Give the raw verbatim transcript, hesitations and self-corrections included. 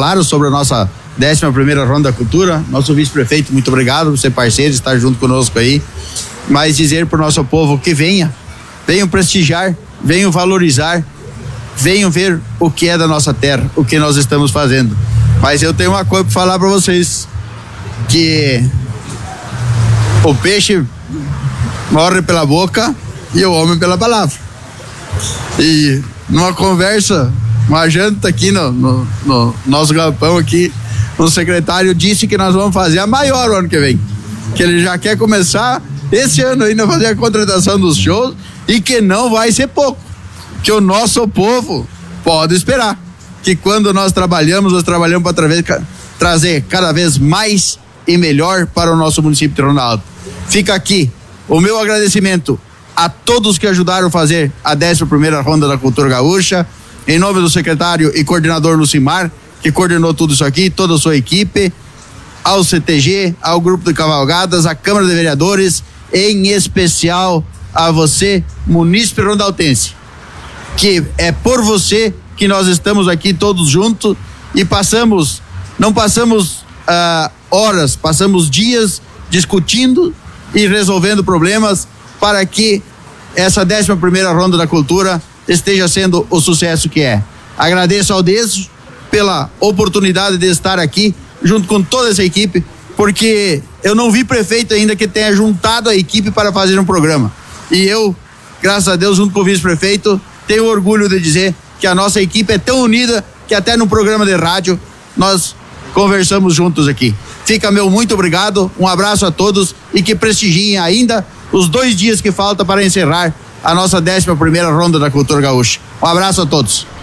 falaram sobre a nossa décima primeira Ronda da Cultura. Nosso vice-prefeito, muito obrigado por ser parceiro, estar junto conosco aí. Mas dizer para o nosso povo que venha, venham prestigiar, venham valorizar, venham ver o que é da nossa terra, o que nós estamos fazendo. Mas eu tenho uma coisa para falar para vocês, que o peixe morre pela boca e o homem pela palavra. E numa conversa, uma janta aqui no, no, no nosso galpão aqui, o secretário disse que nós vamos fazer a maior o ano que vem, que ele já quer começar esse ano ainda fazer a contratação dos shows e que não vai ser pouco, que o nosso povo pode esperar, que quando nós trabalhamos, nós trabalhamos para trazer cada vez mais e melhor para o nosso município de Ronaldo. Fica aqui o meu agradecimento a todos que ajudaram a fazer a décima primeira Ronda da Cultura Gaúcha, em nome do secretário e coordenador Lucimar, que coordenou tudo isso aqui, toda a sua equipe, ao C T G, ao grupo de cavalgadas, à Câmara de Vereadores, em especial a você, munícipe rondaltense, que é por você que nós estamos aqui todos juntos e passamos, não passamos uh, horas, passamos dias discutindo e resolvendo problemas para que essa décima primeira Ronda da Cultura esteja sendo o sucesso que é. Agradeço ao Deso pela oportunidade de estar aqui junto com toda essa equipe, porque eu não vi prefeito ainda que tenha juntado a equipe para fazer um programa. E eu, graças a Deus, junto com o vice-prefeito, tenho orgulho de dizer que a nossa equipe é tão unida que até no programa de rádio nós conversamos juntos aqui. Fica meu muito obrigado, um abraço a todos e que prestigiem ainda os dois dias que falta para encerrar a nossa décima primeira Ronda da Cultura Gaúcha. Um abraço a todos.